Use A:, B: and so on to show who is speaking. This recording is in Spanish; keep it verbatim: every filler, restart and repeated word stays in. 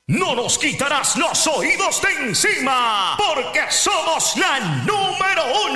A: No nos quitarás los oídos de encima, porque somos la número uno.